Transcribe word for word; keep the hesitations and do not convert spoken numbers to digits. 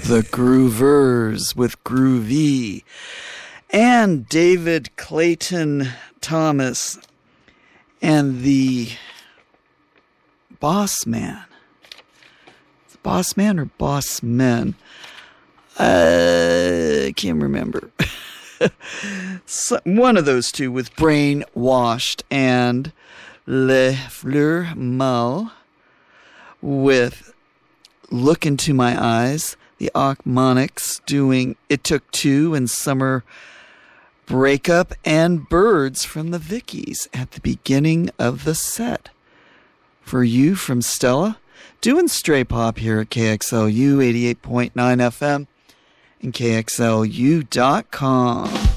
The Groovers with Groovy, and David Clayton Thomas and the Boss Man. Is it Boss Man or Boss Men? Uh, I can't remember. So, one of those two with Brainwashed, and Le Fleur Mal with Look Into My Eyes. The Ochmonics doing It Took Two and Summer Breakup, and Birds from the Vickies at the beginning of the set. For you from Stella, doing Stray Pop here at K X L U eighty-eight point nine F M and K X L U dot com.